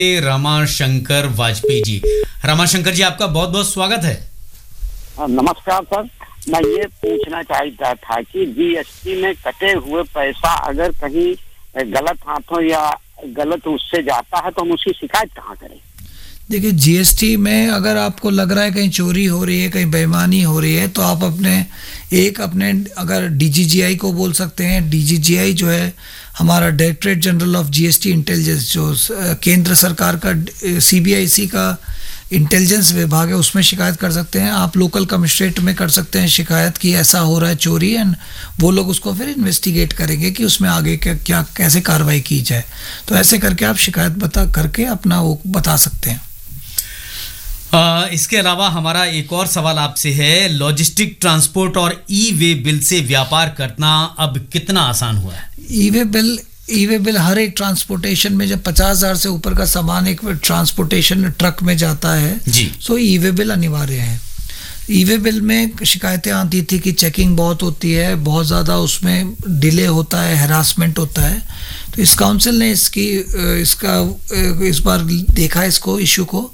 रमाशंकर वाजपेयी जी। रमाशंकर जी, आपका बहुत बहुत स्वागत है। नमस्कार सर, मैं ये पूछना चाहता था कि जीएसटी में कटे हुए पैसा अगर कहीं गलत हाथों या गलत उससे जाता है तो हम उसकी शिकायत कहाँ करें? देखिए, जीएसटी में अगर आपको लग रहा है कहीं चोरी हो रही है, कहीं बेईमानी हो रही है, तो आप अपने अगर डीजीजीआई को बोल सकते हैं। डीजीजीआई जो है हमारा directorate general of GST intelligence, जो केंद्र सरकार का सीबीआईसी का इंटेलिजेंस विभाग है, उसमें शिकायत कर सकते हैं। आप लोकल कमिश्नरेट में कर सकते हैं शिकायत कि ऐसा हो रहा है चोरी, एंड वो लोग उसको फिर इन्वेस्टिगेट करेंगे कि उसमें आगे क्या कैसे कार्रवाई की जाए। तो ऐसे करके आप शिकायत करके अपना वो बता सकते हैं। इसके अलावा हमारा एक और सवाल आपसे है, लॉजिस्टिक ट्रांसपोर्ट और ई वे बिल से व्यापार करना अब कितना आसान हुआ है? ई वे बिल हर एक ट्रांसपोर्टेशन में जब 50,000 से ऊपर का सामान एक ट्रांसपोर्टेशन ट्रक में जाता है जी, तो ई वे बिल अनिवार्य है। ई वे बिल में शिकायतें आती थी कि चेकिंग बहुत होती है, बहुत ज़्यादा उसमें डिले होता है, हैरासमेंट होता है। तो इस काउंसिल ने इस बार देखा इसको इशू को।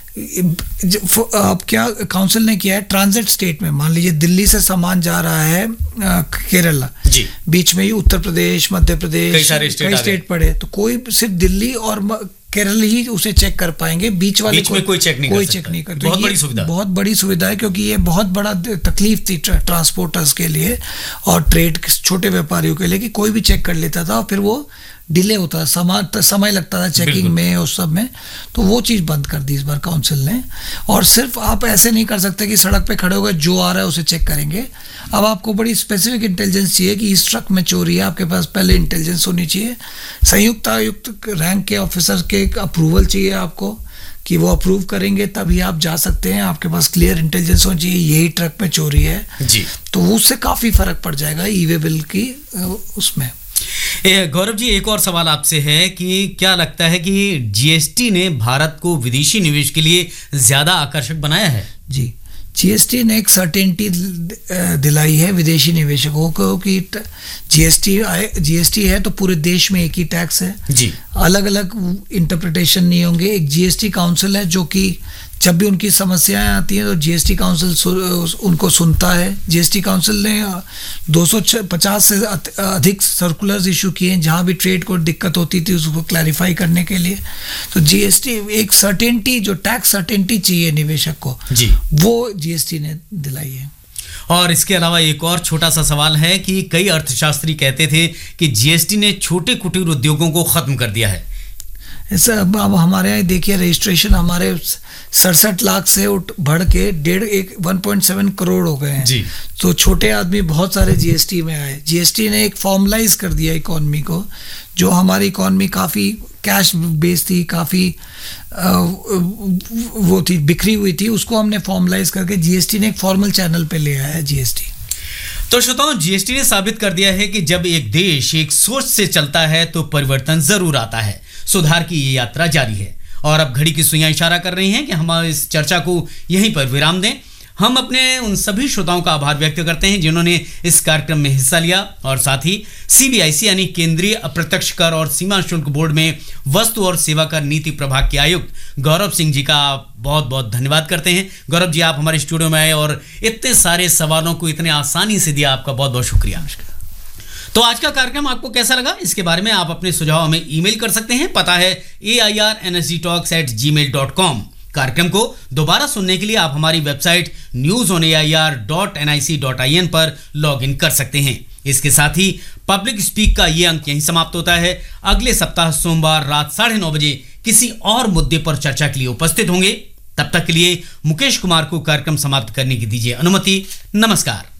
अब क्या काउंसिल ने किया है, ट्रांजिट स्टेट में, मान लीजिए दिल्ली से सामान जा रहा है केरला जी, बीच में ही उत्तर प्रदेश, मध्य प्रदेश, कई स्टेट पड़े, तो कोई सिर्फ दिल्ली और केरल ही उसे चेक कर पाएंगे, बीच में कोई चेक नहीं कर। बहुत बड़ी सुविधा, बहुत बड़ी सुविधा है, क्योंकि ये बहुत बड़ा तकलीफ थी ट्रांसपोर्टर्स के लिए और ट्रेड छोटे व्यापारियों के लिए कि कोई भी चेक कर लेता था और फिर वो डिले होता था, समय लगता था चेकिंग में और सब में। तो वो चीज़ बंद कर दी इस बार काउंसिल ने। और सिर्फ आप ऐसे नहीं कर सकते कि सड़क पे खड़े हो गए जो आ रहा है उसे चेक करेंगे। अब आपको बड़ी स्पेसिफिक इंटेलिजेंस चाहिए कि इस ट्रक में चोरी है, आपके पास पहले इंटेलिजेंस होनी चाहिए। संयुक्त आयुक्त रैंक के ऑफिसर के अप्रूवल चाहिए आपको कि वो अप्रूव करेंगे तभी आप जा सकते हैं। आपके पास क्लियर इंटेलिजेंस होनी चाहिए यही ट्रक में चोरी है जी, तो उससे काफ़ी फर्क पड़ जाएगा ई वे बिल की उसमें। गौरव जी, एक और सवाल आपसे है कि क्या लगता है कि जीएसटी ने भारत को विदेशी निवेश के लिए ज्यादा आकर्षक बनाया है? जी, जीएसटी ने एक सर्टेनिटी दिलाई है विदेशी निवेशकों को कि जीएसटी है तो पूरे देश में एक ही टैक्स है जी, अलग अलग इंटरप्रिटेशन नहीं होंगे। एक जीएसटी काउंसिल है जो कि जब भी उनकी समस्याएं आती हैं तो जीएसटी काउंसिल उनको सुनता है। जीएसटी काउंसिल ने 250 से अधिक सर्कुलर्स इशू किए हैं जहां भी ट्रेड को दिक्कत होती थी उसको क्लैरिफाई करने के लिए। तो जीएसटी एक सर्टेनिटी, जो टैक्स सर्टेनिटी चाहिए निवेशक को जी, वो जीएसटी ने दिलाई है। और इसके अलावा एक और छोटा सा सवाल है कि कई अर्थशास्त्री कहते थे कि जीएसटी ने छोटे कुटीर उद्योगों को खत्म कर दिया है। ऐसा अब हमारे यहाँ देखिए, रजिस्ट्रेशन हमारे 67 लाख से बढ़ के 1.7 करोड़ हो गए हैं जी। तो छोटे आदमी बहुत सारे जीएसटी में आए। जीएसटी ने एक फॉर्मलाइज कर दिया इकोनॉमी को, जो हमारी इकोनॉमी काफ़ी कैश बेस्ड थी, काफ़ी वो थी, बिखरी हुई थी, उसको हमने फॉर्मलाइज करके जीएसटी ने एक फॉर्मल चैनल पे ले आया है जीएसटी। तो श्रोताओं, जीएसटी ने साबित कर दिया है कि जब एक देश एक सोच से चलता है तो परिवर्तन जरूर आता है। सुधार की ये यात्रा जारी है और अब घड़ी की सुइयां इशारा कर रही हैं कि हम इस चर्चा को यहीं पर विराम दें। हम अपने उन सभी श्रोताओं का आभार व्यक्त करते हैं जिन्होंने इस कार्यक्रम में हिस्सा लिया और साथ ही सीबीआईसी यानी केंद्रीय अप्रत्यक्ष कर और सीमा शुल्क बोर्ड में वस्तु और सेवा कर नीति प्रभाग के आयुक्त गौरव सिंह जी का बहुत बहुत धन्यवाद करते हैं। गौरव जी, आप हमारे स्टूडियो में आए और इतने सारे सवालों को इतने आसानी से दिया, आपका बहुत बहुत शुक्रिया। तो आज का कार्यक्रम आपको कैसा लगा, इसके बारे में आप अपने सुझाव हमें ईमेल कर सकते हैं। पता है airnsgtalks@gmail.com। कार्यक्रम को दोबारा सुनने के लिए आप हमारी वेबसाइट newsonair.nic.in पर लॉग इन कर सकते हैं। इसके साथ ही पब्लिक स्पीक का ये अंक यहीं समाप्त होता है। अगले सप्ताह सोमवार रात 9:30 बजे किसी और मुद्दे पर चर्चा के लिए उपस्थित होंगे। तब तक के लिए मुकेश कुमार को कार्यक्रम समाप्त करने की दीजिए अनुमति। नमस्कार।